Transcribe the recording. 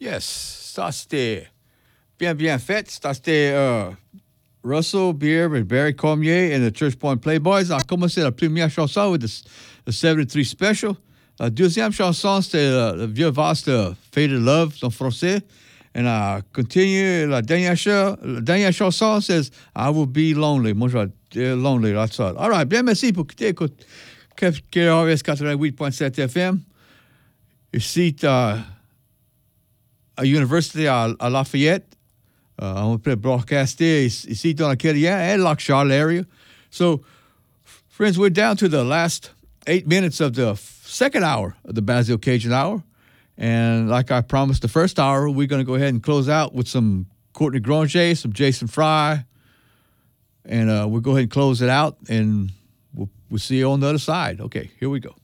Yes, ça c'était bien fait. Ça c'était Russell Beer with Barry Cormier and the Church Point Playboys. On a commencé la première chanson avec the 73 Special. La deuxième chanson, c'était le vieux vaste Faded Love en français. Et on continue la dernière chanson, c'est I Will Be Lonely. Moi, je vais dire Lonely, that's all. All right, bien merci pour écouter KRS 88.7 FM. Ici, à University à Lafayette. On peut broadcaster ici dans la Carrière and Loch Charles area. So, friends, we're down to the last 8 minutes of the second hour of the Basil Cajun Hour. And like I promised the first hour, we're going to go ahead and close out with some Courtney Granger, some Jason Fry. And we'll go ahead and close it out, and we'll see you on the other side. Okay, here we go.